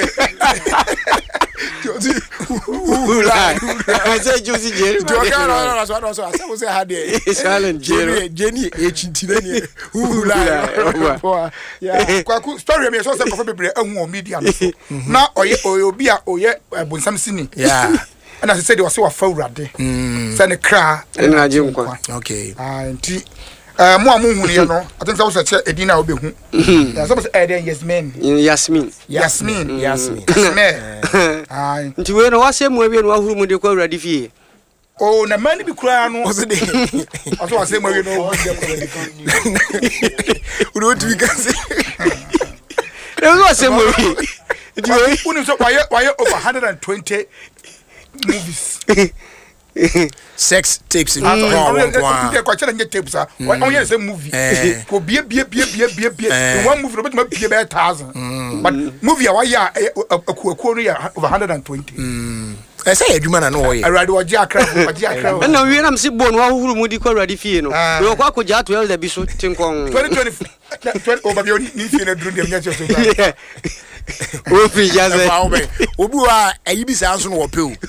say who lie I say Josie Jerry I say had Jenny H who lie kwaku story me so say for bebre ehun media na obi a oye bonsam sini and as I said, they were so afraid. Send a cry. Okay. Auntie, more you know. I think I was a dinner will be who. There's almost Yasmin. Yasmin. Aye. To where was him where you know who would ready for. Oh, the man be crying. Was it? Also, I say, where you know, we don't be cancer. There was some movie. Why over 120 movies? Sex tapes in one tapes only the movie go be one movie about be 1,000 but movie over 120 I say adwuma na no I ready oji akra na we am se bon wa huru mudi kwa ready fie no we kwa ko ja to el da bi so tinkon 2020 over the ni fie na duru dem nya so o fi jaze obi wa ayi bi sa so no wo pe o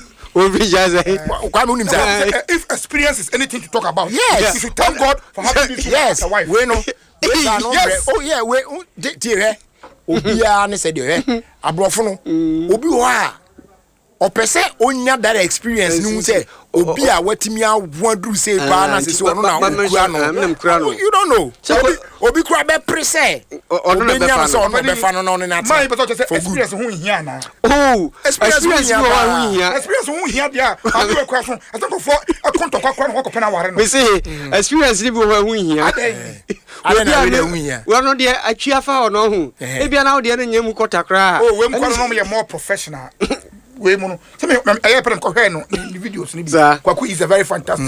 if experience is anything to talk about, yes, you should thank God for having you as a wife. We know. Yes. Oh yeah, we dear. Obia ne said abrofo no. Obi wa opese onya that experience nu say obi a watimi awadu say pa na say ono na kura no. You don't know. Obi kura be prese. Ono be fa so ono be fa no no na. My but say experience hu hia na. Oh, experience hu hia. Experience hu hia dia. Adu e kwa so. I think for a conto kwa no ko pena ware no. We say experience ni bi hu hia. Ade na we hu hia. We no de atwa fa ono hu. E bia na wo de na nyam kota kra. Oh, we mko no mo more professional. We mono se me I put ko hwe no the videos ni bi kwaku is a very fantastic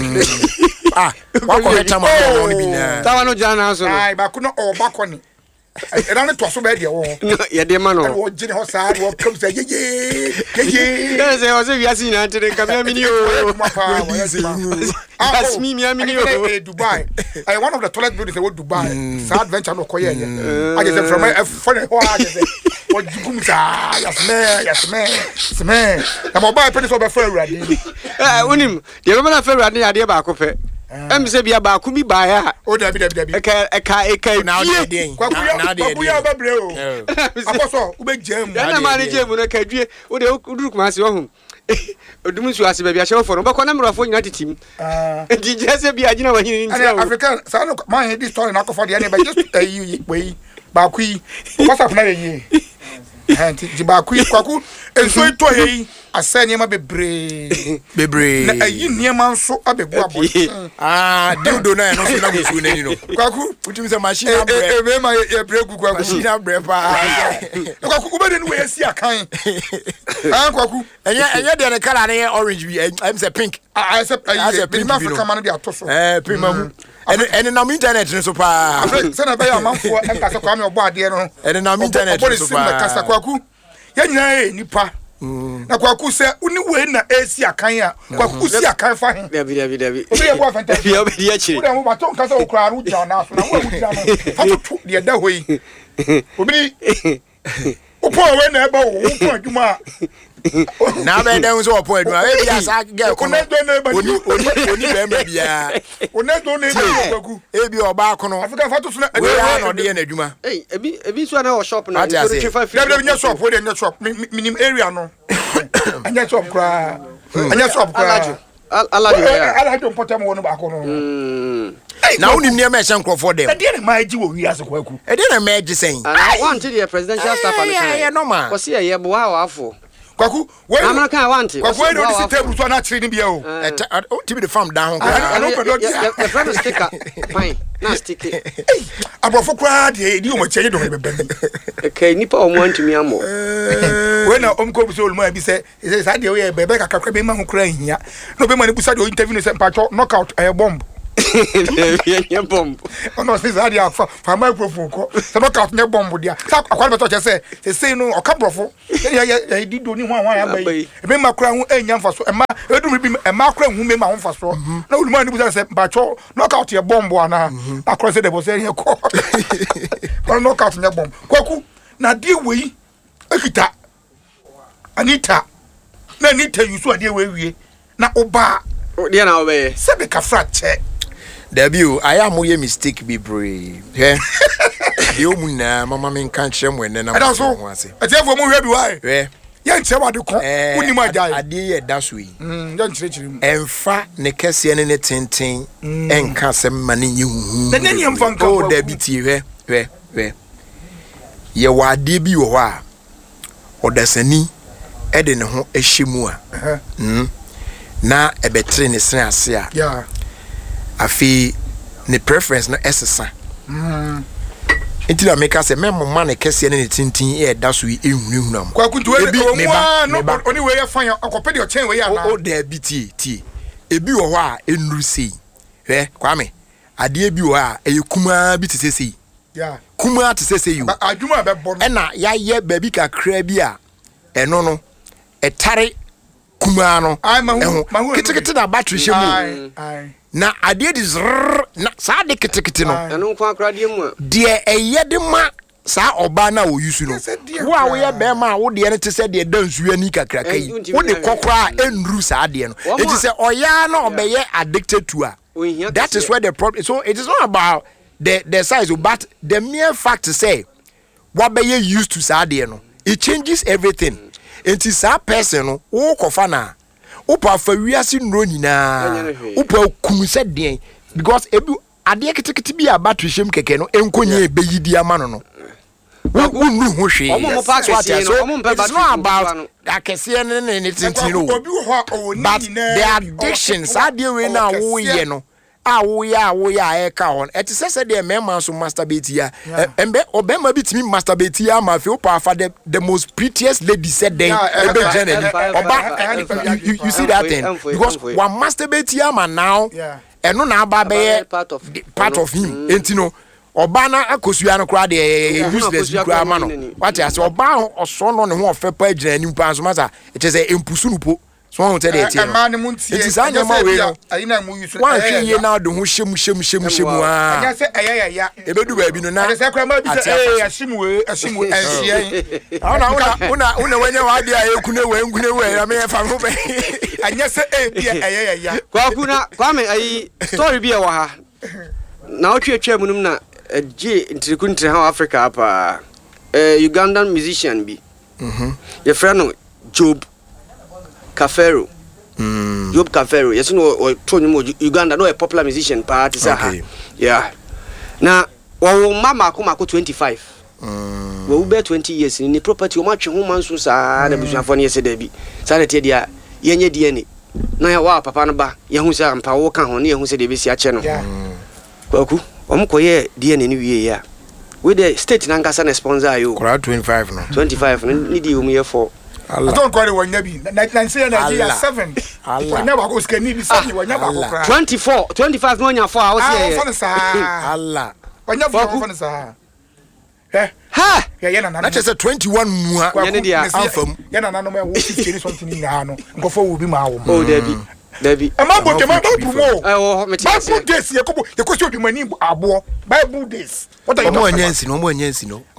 wa ko heta ma no bi na tawa no jana so ai ba ko no o ba ko ni era ne to so be de wo ye de ma no wo jini ho sa wo come say ye there say o say we asi na tere kam ya mini o as me mi amini o Dubai one of the toilet buildings in Dubai sa adventure no ko ye I just from for ho I just what you yes man na mo buy penny so be for awurade onim de be na for awurade ade ba ko fe em se bia ba ku bi ba ya o da bi eka now dey kwaku ya ba bre o aposo u be jam na ma ne jam na kadwie o de uduru kuma se ohun odum su ase ba bia she for no ba ko na mrafo nyina titim di je bia gina wa hin African sa no man this story na ko for the ba just we ba ku yi what's up na ye di ba ku kwaku enso to ye asa niema bebre na ayi niema nso abegu abo dildo na no so na gusu na ni no kwaku utimi se machine break me ma ye break kwaku machine break pa kwaku ubede ni we esi akan kwaku enye de ne color na orange bi I'm say pink I say pink Africa man dey atoso pink mahu ene na internet no so pa se na be ya manfo enka se kwa me obo ade no ene na internet no so pa kasa kwaku ya nyina nipa na kwaku se uni we na esi akan a kwaku si akan fa hin David obi e bo fantastic obi ya chiri obi mo ba ton kasa okra ru ja na so na wo ru ja no fa to de da hoyi obi opo we na e ba wo opo adwuma na be dem so opo adwuma e bia sa girl ko oni be ma bia onedo ne be kwaku e bi oba ko no Africa fa to so na we ya no de na adwuma ebi so na o shop na David nya shop we de nya shop minim area no anya shop kra alajo potem wonu ba ko no na unim ne ma ehye nkrofo dem e de ma agi wo wi ase kwaku e de na ma agi sen want the presidential staff and yeah normal ko se ye bo wa afo Kwaku, where I'm kind want it. Kwaku, where do you table so not treating you? To be the farm down. I don't friend stick up. Fine. Not stick it. About for crowd, you might change it. Okay, Nipa want to me more. When Uncle Soul might say, it says, I do a baby, I can't be man crying here. No man who said you interview and patch knock out a bomb. Bomb. Oh no, this idea for microphone. So knock out your bomb with ya. I quite what I say no or cabrofo. I did only one way. I made my crown and young for so a macro who made my own for so. No man who said, Bacho, knock out your bomb one. Across the was saying, knock out your bomb. Kwaku, now dear we, Akita, Anita, Nanita, you saw dear way. Now, Oba, dear now, way. Sebeka fracture. Debut, I am a mistake be brave. Yeah. You Mamma mean can't shame when and also I tell you more why. Yeah. Young Sawa to call. When you might die, I did that's we. Don't treat him. And fat Necessian in a tinting and Cassam money you. The name from go debut, where. You were debut or there's any Eden a shimua. Na a betrain is snasia. Yeah. Afi ne preference no esesa enti na make us a memo man kese ne tintin e da so ehunahunam kwa kuntu we no oni we fan akopedi o chen we ya na o da bi tie ebi wo ho a enuru sei kwame ade bi wo a eyekuma bi tisesei yeah kuma tisesei yo adwuma be bo no e na ya ye ba bi kakra bi a eno no etare kuma no mahu kitikiti na battery shemu na ade dis na sa de kitikiti no eno kwa akrade mu de eyede ma sa oba na wo yusu no wo a wo ye be ma wo de ne tese de dansu ani kakra kai wo de kokora enru sa de no it is oya na obeye addicted to that is where the problem. So it is not about the size but the mere fact to say what be used to sa de no it changes everything. It is a person no wo kofa na upa fa wiase nro nyina upa kumse den because ebi ade ketekete bi a battery shem keke no enkonye ebeyidi ama no no wonu ho hwe it's not about akese ne tintino but the addictions ade we na wo ye no wo ya e ka on et se de mema so masturbate ya embe obema bitimi masturbate ya ma fe upa fa the most prettiest lady said then ebe generally oba you see that thing because one masturbate ya ma now eno na aba be part of him entino oba na akosua no kra de useless kra ma no what ase oba oso no ne ho ofepa agina anim pa so masa it is a empusu nupo so won tell it it is anyama we no ayina mu yusu one hwe ye na do ho hyem a anya se ayaya ebedu ba bi no na se kra ma bi se ashimu enhie una wanya wa dia ekune we na me fa ho be anya se bi ayaya kwa me ayi story bi e wa ha na otwetwa munum na je ntirikuntire ha Africa apa Ugandan musician bi your friend no Job Kafero. Job Kafero. Yes, no, told you Uganda, no, a popular musician, party. Okay. Yeah. Now, mama come 25. We be 20 years in the property. Much home so sad. The business for yesterday be. Sanity dia. Yenye DNA. Na ya wa papa no ba. Ye hu say ampa wo kan ho na ye hu say de be si ache no. Kwaku. Omukoye DNA ni wie ya. We the state na nkasa na sponsor yo. 25 no. 25 ni di omu ye for. I don't call it one yabi. Nigeria 7. I never go scan ni 7 one yaba. 24, 25 no nya for house here. Allah. One yaba for sa. Ha. Ya na na. That is a 21 mu. Afam. Ya na no me wo 50 something ni na no. Nkofo wo bi ma wo. Oh Debbie. Amabo ke ma promo. Oh, me tell you. Bible days ye kobo ye kosi odi mani abo. Bible days. What are you talking about? Omo anyansi no.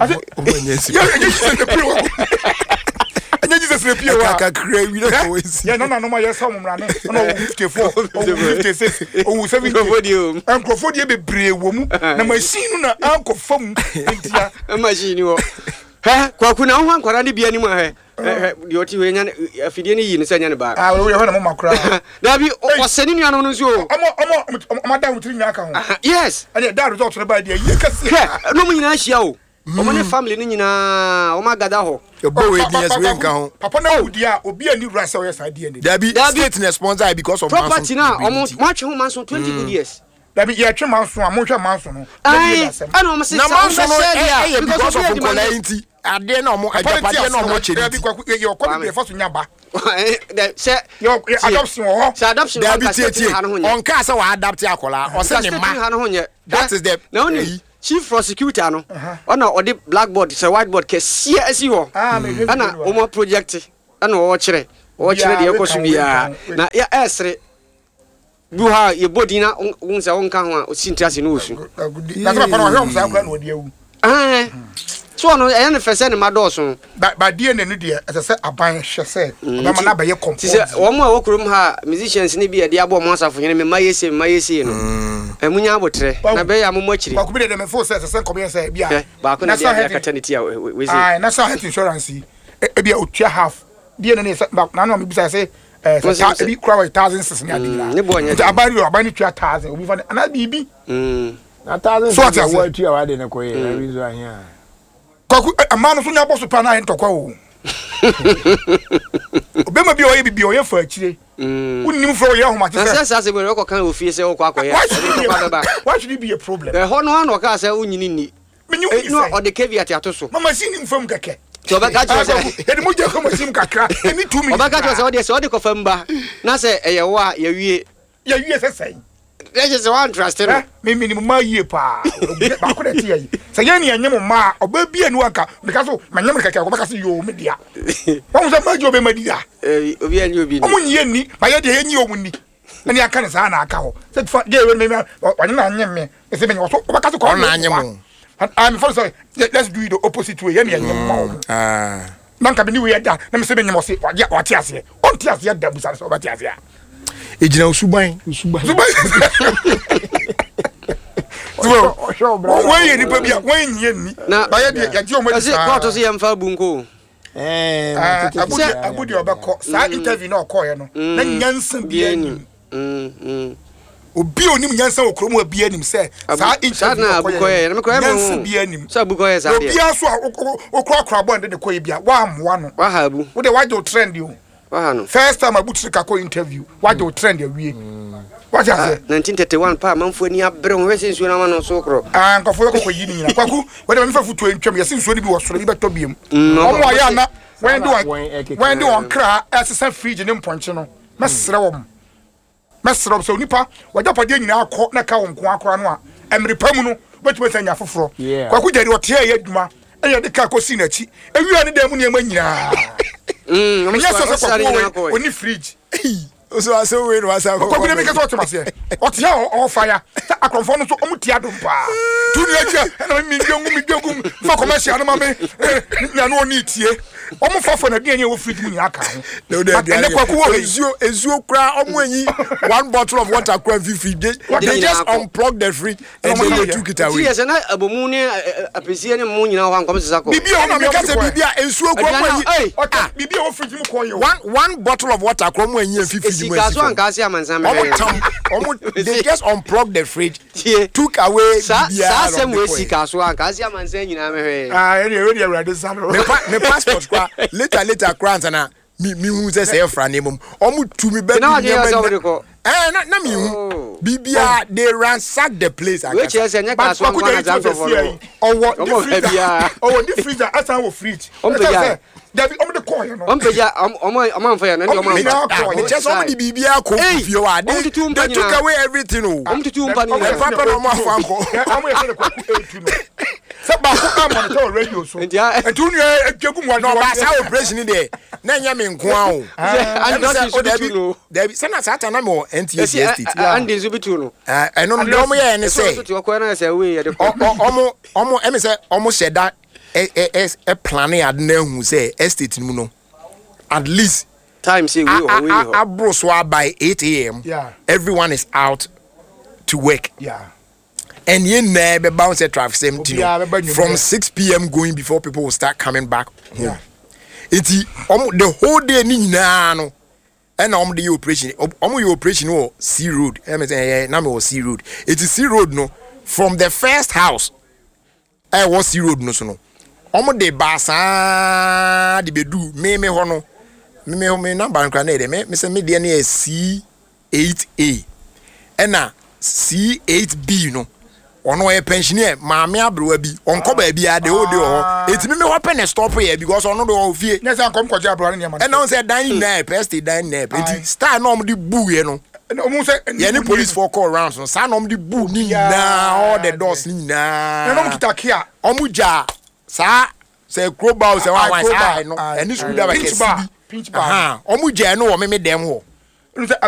Jesus repeat wa kakra we no go see ya na no ma yes some mra no 54 56 70 ankrofodie bebre wo mu na machine na ankofam ntia machine wo ha kwaku na ho ankwara ne bia ni mu ha de oti we nya afidie ni yi ni sanya ne ba we ho na mo makra da bi osani nua no nso omo da mutri nya ka ho yes ade da result no ba de yi kasi no mu nyina hia o Omo family ni nyina o ma gada ho. The boy yes we nka ho. Papa na wudi a obi ani wura say o yes idea ni. Dabi state na sponsor because of property na omo match ho manson 20 good years. Dabi ye twe manson a mo hwe manson no. Ana omo say na manson no because of quality. Ade na omo ajapade na omo cheri. Dabi kwa ye okọ be faso nya ba. Say yo adoption ho. Say adoption on ka say wa adapt akola o say ne ma. That is the na only chief prosecutor no ona odi blackboard say whiteboard ke sia asi ho ana omo project ana wo kire de ekosu bia na ya esre buha ye body na unsa wonka ho a osintiase no osu na so papa no hwe omsa akura na odi awu so no e na fese ne madoso ba die ne de ese aban hwe se ba na ba ye compose se wo mo a wokurum ha musicians ne bia de abo mo asafo hene me mayese no emunya abotre na be ya mo akiri ba ku bi de me fo se nkobe se bia ba ko na dia katernity a we say ah na so health insurance e bia otua half die ne na no me bisa se ebi kura 1,000 ne adira ne bonya abani tua 1,000 obi fa na bibi na 1,000 so ati wa tua wa de ne koye na wizo ahia kwaku amano so nya boso pa na ntokwa o obema bi o ye bibi o ye fa akire unnim fro ye homa tese se be ko kan ofie se ko akoye what should be a problem ho no ka se unyini ni no o de caveat atoso mama si nim fam keke to ba ka cho se e mo je ko mo sim kakra eni 2 minutes ba ka cho se o de ko famba na se eye wa ya wie se sai Let's just one trust him. Me minimum ma ye pa. Ba ko de tie yi. Se ye ne anyem ma oba bi anu anka because manyem keke ko ba ka se yo me dia. Won se ma jo be ma dia. Obi anyi obi ni. Omo nyi ni, ba ye de enyi omu ni. Me aka ne sa na aka ho. Se fa ge we me wani na anyem me. Se me so ba ka se ko na anyem. I'm for sorry. Let's do it the opposite way. Ye ne anyem ma. Nanka be ni we da. Na me se be nyem o se wa ti ase. On ti ase da busa so ba ti ase. Ejina usuban. Wọ́n yẹ nípa bí i wọ́n yẹ ní. Báyẹ̀ di yàtí ọmọ ẹ̀dí sáà. Kọ́ọ̀tù sí yẹn fa bunko. Abudi ọba kọ sáà interview náà kọ́ yẹn no. Na nyansan bí ẹni. Obi onim nyansan wọ kurom bi ẹni sẹ. Sáà interview náà kọ́ yẹn no. Nyansan bí ẹni. Sáà bukọ yẹn sáà díẹ̀. Obi aso a okura kura bọ̀ ndé kọ́ yẹ bi a wà á mú wa no. Wà á ha bu. Wọ́n de wájú o trend yìí o. First time Abuti kako interview, what you trend your way. What you say? 1931 pa manfo ni abre ho wese nsuo na ma no so kro. Nkofo ko yini nyina. Kwaku, we de me fa futu entwam, yesi nsuo ni bi wo soro bi beto biem. Omo aya na, when do on kra, asesa fridge ne mponche no. Mesere wo. Mesere so nipa, wajapade nyina akọ na ka wo nko akora no a, emre pamu no, betu senya foforo. Kwaku jeri ote ya adwuma, eye de ka kosi na chi. Ewia ne dem ne ma nyina. Oni fridge. So I say we no asa ko. Ko bi make so tomase. O tia o fire. Akonfo no so o mutia do pa. Tu ni aja na mi dwagum fa commercial no ma me. Na no oni tie. O mu fofo na de wo fridge mu ni aka ho. Na kwaku wo ezuo kra o mu anyi one bottle of water kra fifi. They just unplug the fridge and then they took it away. Yes na abomu ni apesi ni mu nyina ho ankom sesa ko. Bibia o na me ka se bibia ensuo kra mu anyi. Bibia o fridge mu ko ye. One bottle of water kra mu anyi fifi. They just unplugged the fridge, took away the passport. Later, grants and me who says Efranim. To me, Bibia, they ransacked the place. Which is a the freezer, as our fridge. Dabi omo de call you know. Ompeja omo for na omo. Just somebody bibia ko fio a. They took away everything o. Omo tutu mpa ni. Papa no mo afanko. Omo e ko etu no. Se ba ko am on the radio so. Etu nu etwegu mu no ba sa operation there. Na nya me nko a o. And don't you Dabi no. Dabi se na sata na mo NTS state. And dey zubitu no. Eno no omo ye ne say. Omo emi say omo sheda a planning at nehu say estate mu no at least time say we abro by 8 a.m. Everyone is out to work and you never bounce a traffic same from 6 p.m. going before people will start coming back home. It's the whole day ni na no and the operation your operation or C road. I mean, C road. It is C road no from the first house was C road no so no omo de basa de bedu me ho no me number nkra na me say me de na C8A ena C8B no ono e pensioner maame abrewa bi onko ba bia de o de ho etimi me ho pen stop here because ono do o fie na say kom kwaje abrewa ne ma ena on say dan na pest dan na enti star no de bu ye no omo say any police for call rounds no sa no de bu ni na all the doors ni na no kita kia omo ja sa say crowbar say wa sa no eni school da ba kesi pinch bar omo ja no o me dem ho no say